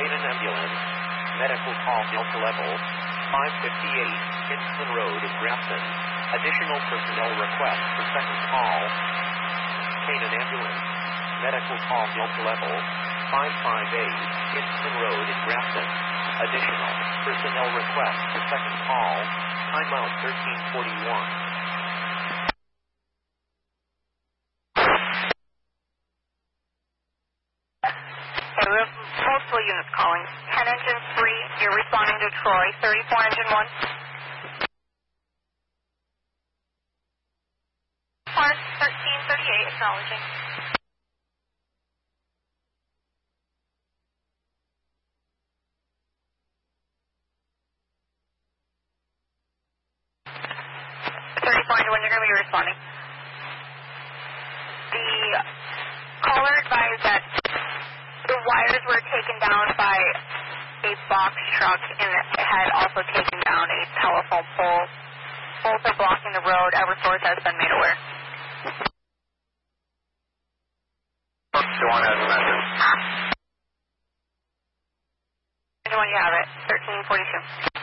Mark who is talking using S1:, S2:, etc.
S1: Canaan ambulance. Medical call Delta level 558 Kinsman Road in Grafton. Additional personnel request for second call. Canaan ambulance. Medical call Delta level 558 Kinsman Road in Grafton. Additional personnel request for second call. Timeout 1341.
S2: We have multiple units calling. 10 engine 3, you're responding to Troy. 34 engine 1. Park 1338, acknowledging. When you're going to be responding. The caller advised that the wires were taken down by a box truck and it had also taken down a telephone pole. Both are blocking the road. Eversource has been made aware.
S3: One has a message.
S2: Anyone you have it, 1342.